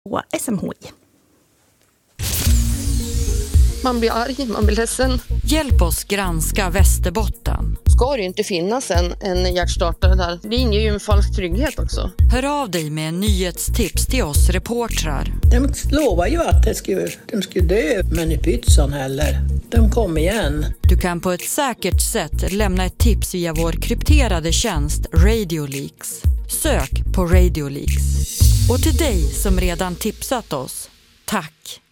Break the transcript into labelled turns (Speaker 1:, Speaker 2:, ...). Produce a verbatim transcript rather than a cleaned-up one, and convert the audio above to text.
Speaker 1: på S M H I.
Speaker 2: Man blir arg, man blir ledsen.
Speaker 3: Hjälp oss granska Västerbotten.
Speaker 2: Ska det inte finnas en, en hjärtstartare där? Det inger ju en falsk trygghet också.
Speaker 3: Hör av dig med en nyhetstips till oss reportrar.
Speaker 4: De lovar ju att det skulle, de skulle dö, men i pytsan heller. De kom igen.
Speaker 3: Du kan på ett säkert sätt lämna ett tips via vår krypterade tjänst Radio Leaks. Sök på Radio Leaks. Och till dig som redan tipsat oss, tack!